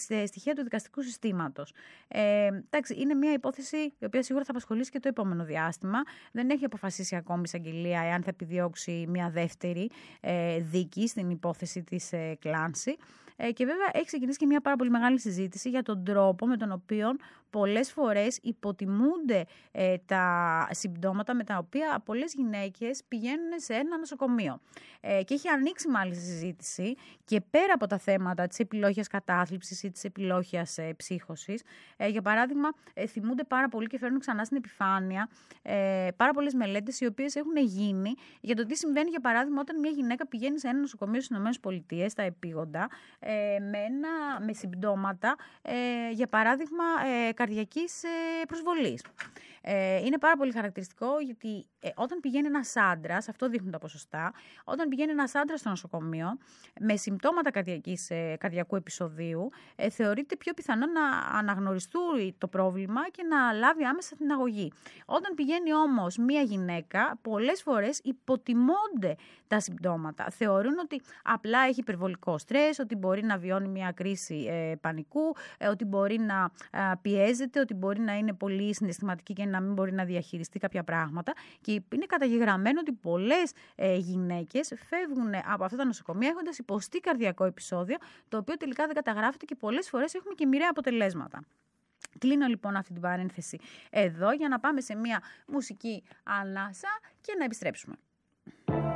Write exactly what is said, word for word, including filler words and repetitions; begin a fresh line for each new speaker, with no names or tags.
στοιχεία του δικαστικού συστήματος. Ε, εντάξει, είναι μια υπόθεση η οποία σίγουρα θα απασχολήσει και το επόμενο διάστημα. Δεν έχει αποφασίσει ακόμη η εισαγγελία εάν θα επιδιώξει μια δεύτερη ε, δίκη στην υπόθεση της ε, Clancy. Ε, και βέβαια έχει ξεκινήσει και μια πάρα πολύ μεγάλη συζήτηση για τον τρόπο με τον οποίο πολλές φορές υποτιμούνται ε, τα συμπτώματα με τα οποία πολλές γυναίκες πηγαίνουν σε ένα νοσοκομείο. Ε, και έχει ανοίξει μάλιστα συζήτηση και πέρα από τα θέματα της επιλόχειας κατάθλιψης ή της επιλόχειας ε, ψύχωσης. Ε, για παράδειγμα, ε, θυμούνται πάρα πολύ και φέρνουν ξανά στην επιφάνεια ε, πάρα πολλές μελέτες οι οποίες έχουν γίνει για το τι συμβαίνει, για παράδειγμα, όταν μια γυναίκα πηγαίνει σε ένα νοσοκομείο στις ΗΠΑ, στα επίγοντα, ε, με, ένα, με συμπτώματα, ε, για παράδειγμα, ε, καρδιακής ε, προσβολής. Ε, είναι πάρα πολύ χαρακτηριστικό γιατί ε, όταν πηγαίνει ένας άντρας, αυτό δείχνουν τα ποσοστά, όταν πηγαίνει ένας άντρας στο νοσοκομείο με συμπτώματα καρδιακής, ε, καρδιακού επεισοδίου, ε, θεωρείται πιο πιθανό να αναγνωριστούν το πρόβλημα και να λάβει άμεσα την αγωγή. Όταν πηγαίνει όμως μία γυναίκα, πολλές φορές υποτιμώνται τα συμπτώματα. Θεωρούν ότι απλά έχει υπερβολικό στρες, ότι μπορεί να βιώνει μία κρίση ε, πανικού, ε, ότι μπορεί να ε, πιέζεται, ότι μπορεί να είναι πολύ συναισθηματική και να μην μπορεί να διαχειριστεί κάποια πράγματα. Και είναι καταγεγραμμένο ότι πολλές ε, γυναίκες φεύγουν από αυτά τα νοσοκομεία έχοντας υποστεί καρδιακό επεισόδιο, το οποίο τελικά δεν καταγράφεται και πολλές φορές έχουμε και μοιραία αποτελέσματα. Κλείνω λοιπόν αυτή την παρένθεση εδώ για να πάμε σε μια μουσική ανάσα και να επιστρέψουμε.